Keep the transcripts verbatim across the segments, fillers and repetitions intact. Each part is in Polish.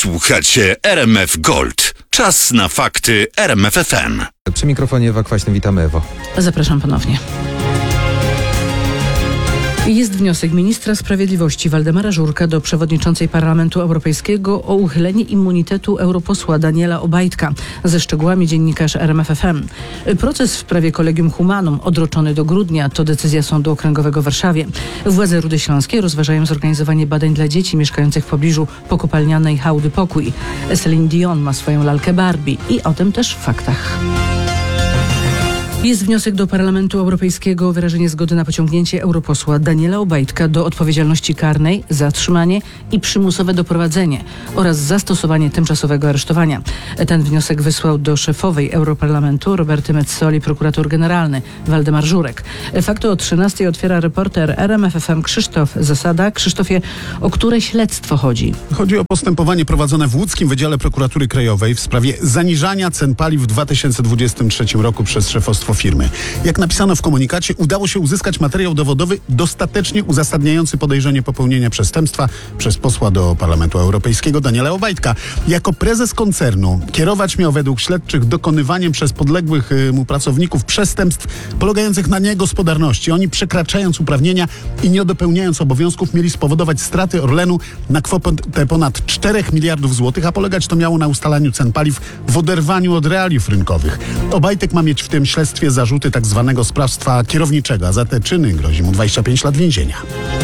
Słuchacie R M F Gold. Czas na fakty R M F F M. Przy mikrofonie Ewa Kwaśny, witamy Ewo. Zapraszam ponownie. Jest wniosek ministra sprawiedliwości Waldemara Żurka do przewodniczącej Parlamentu Europejskiego o uchylenie immunitetu europosła Daniela Obajtka. Ze szczegółami dziennikarz R M F F M. Proces w sprawie Collegium Humanum odroczony do grudnia to decyzja Sądu Okręgowego w Warszawie. Władze Rudy Śląskiej rozważają zorganizowanie badań dla dzieci mieszkających w pobliżu pokopalnianej hałdy Pokój. Celine Dion ma swoją lalkę Barbie i o tym też w faktach. Jest wniosek do Parlamentu Europejskiego o wyrażenie zgody na pociągnięcie europosła Daniela Obajtka do odpowiedzialności karnej, zatrzymanie i przymusowe doprowadzenie oraz zastosowanie tymczasowego aresztowania. Ten wniosek wysłał do szefowej Europarlamentu Roberty Mezzoli prokurator generalny Waldemar Żurek. Fakty o trzynastej otwiera reporter R M F F M Krzysztof Zasada. Krzysztofie, o które śledztwo chodzi? Chodzi o postępowanie prowadzone w łódzkim Wydziale Prokuratury Krajowej w sprawie zaniżania cen paliw w dwa tysiące dwudziestym trzecim roku przez szefostwo firmy. Jak napisano w komunikacie, udało się uzyskać materiał dowodowy dostatecznie uzasadniający podejrzenie popełnienia przestępstwa przez posła do Parlamentu Europejskiego Daniela Obajtka. Jako prezes koncernu kierować miał według śledczych dokonywaniem przez podległych mu pracowników przestępstw polegających na niegospodarności. Oni, przekraczając uprawnienia i nie dopełniając obowiązków, mieli spowodować straty Orlenu na kwotę ponad czterech miliardów złotych, a polegać to miało na ustalaniu cen paliw w oderwaniu od realiów rynkowych. Obajtek ma mieć w tym śledztwie zarzuty tak zwanego sprawstwa kierowniczego, a za te czyny grozi mu dwadzieścia pięć lat więzienia.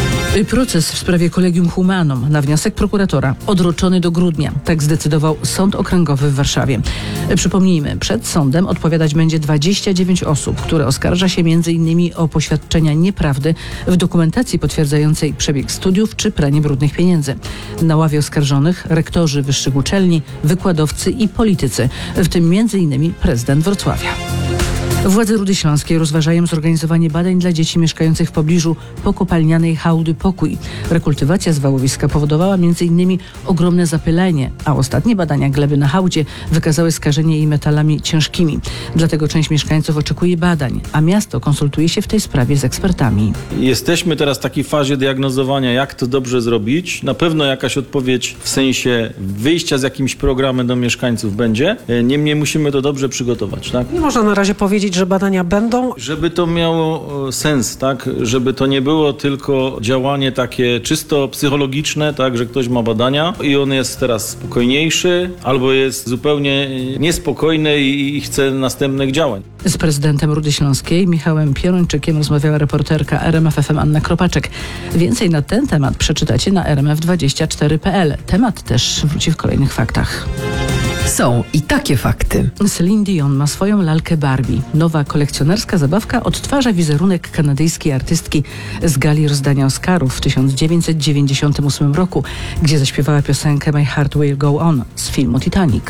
Proces w sprawie Collegium Humanum na wniosek prokuratora odroczony do grudnia. Tak zdecydował Sąd Okręgowy w Warszawie. Przypomnijmy, przed sądem odpowiadać będzie dwadzieścia dziewięć osób, które oskarża się między innymi o poświadczenia nieprawdy w dokumentacji potwierdzającej przebieg studiów czy pranie brudnych pieniędzy. Na ławie oskarżonych rektorzy wyższych uczelni, wykładowcy i politycy, w tym między innymi prezydent Wrocławia. Władze Rudy Śląskiej rozważają zorganizowanie badań dla dzieci mieszkających w pobliżu pokopalnianej hałdy Pokój. Rekultywacja zwałowiska powodowała między innymi ogromne zapylenie, a ostatnie badania gleby na hałdzie wykazały skażenie jej metalami ciężkimi. Dlatego część mieszkańców oczekuje badań, a miasto konsultuje się w tej sprawie z ekspertami. Jesteśmy teraz w takiej fazie diagnozowania, jak to dobrze zrobić. Na pewno jakaś odpowiedź w sensie wyjścia z jakimś programem do mieszkańców będzie. Niemniej musimy to dobrze przygotować, tak? Nie można na razie powiedzieć, że badania będą. Żeby to miało sens, tak? Żeby to nie było tylko działanie takie czysto psychologiczne, tak? Że ktoś ma badania i on jest teraz spokojniejszy albo jest zupełnie niespokojny i, i chce następnych działań. Z prezydentem Rudy Śląskiej Michałem Pierończykiem rozmawiała reporterka R M F F M Anna Kropaczek. Więcej na ten temat przeczytacie na r m f dwadzieścia cztery kropka p l. Temat też wróci w kolejnych faktach. Są i takie fakty. Celine Dion ma swoją lalkę Barbie. Nowa kolekcjonerska zabawka odtwarza wizerunek kanadyjskiej artystki z gali rozdania Oscarów w tysiąc dziewięćset dziewięćdziesiątym ósmym roku, gdzie zaśpiewała piosenkę My Heart Will Go On z filmu Titanic.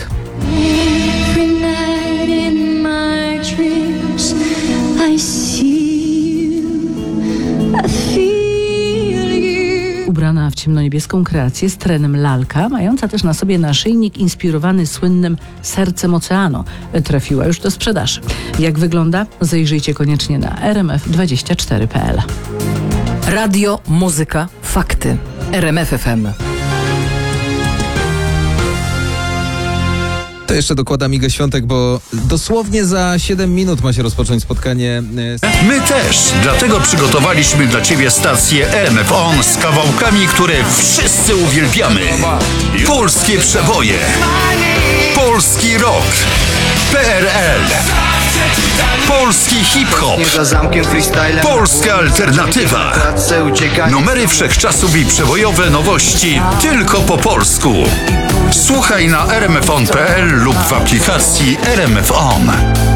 Ubrana w ciemnoniebieską kreację z trenem lalka, mająca też na sobie naszyjnik inspirowany słynnym sercem oceanu, trafiła już do sprzedaży. Jak wygląda? Zajrzyjcie koniecznie na r m f dwadzieścia cztery kropka p l. Radio, muzyka, fakty. R M F F M. To jeszcze dokładam Igę Świątek, bo dosłownie za siedem minut ma się rozpocząć spotkanie. My też, dlatego przygotowaliśmy dla Ciebie stację R M F On z kawałkami, które wszyscy uwielbiamy. Polskie przeboje, polski rock, P R L, polski hip-hop, polska alternatywa, numery wszechczasów i przebojowe nowości tylko po polsku. Słuchaj na r m f on kropka p l lub w aplikacji R M F On.